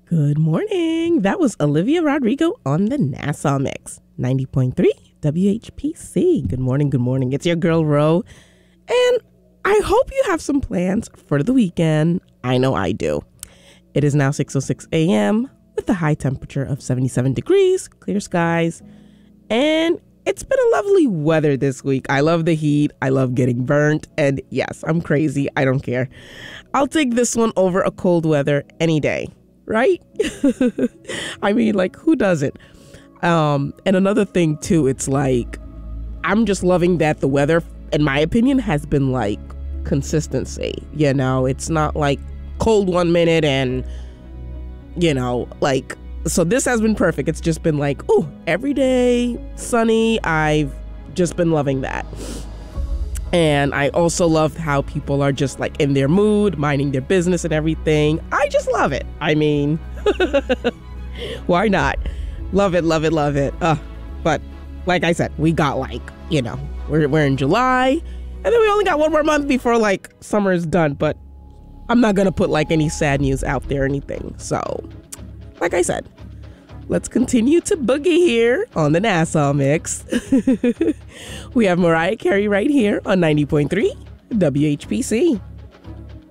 Good morning. That was Olivia Rodrigo on the Nassau Mix, 90.3 WHPC. Good morning. Good morning. It's your girl, Ro. And I hope you have some plans for the weekend. I know I do. It is now 6:06 a.m. with a high temperature of 77 degrees, clear skies, and it's been a lovely weather this week. I love the heat. I love getting burnt. And yes, I'm crazy. I don't care. I'll take this one over a cold weather any day. Right? I mean, like, who doesn't? And another thing, too, it's like, I'm just loving that the weather, in my opinion, has been like consistency. You know, it's not like cold 1 minute and, you know, like, so this has been perfect. It's just been like, oh, every day, sunny. I've just been loving that. And I also love how people are just like in their mood, minding their business and everything. I just love it. I mean, why not? Love it, love it, love it. But like I said, we got like, you know, we're in July, and then we only got one more month before like summer is done. But I'm not going to put like any sad news out there or anything. So like I said, let's continue to boogie here on the Nassau Mix. We have Mariah Carey right here on 90.3 WHPC.